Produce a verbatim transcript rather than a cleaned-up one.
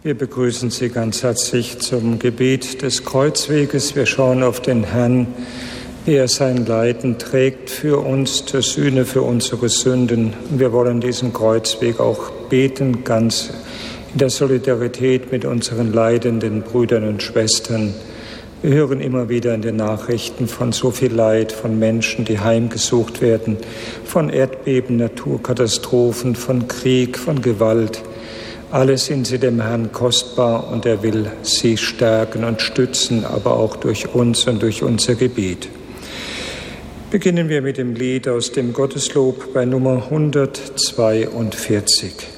Wir begrüßen Sie ganz herzlich zum Gebet des Kreuzweges. Wir schauen auf den Herrn, wie er sein Leiden trägt für uns, zur Sühne für unsere Sünden. Und wir wollen diesen Kreuzweg auch beten, ganz in der Solidarität mit unseren leidenden Brüdern und Schwestern. Wir hören immer wieder in den Nachrichten von so viel Leid, von Menschen, die heimgesucht werden, von Erdbeben, Naturkatastrophen, von Krieg, von Gewalt. Alle sind sie dem Herrn kostbar und er will sie stärken und stützen, aber auch durch uns und durch unser Gebet. Beginnen wir mit dem Lied aus dem Gotteslob bei Nummer hundertzweiundvierzig.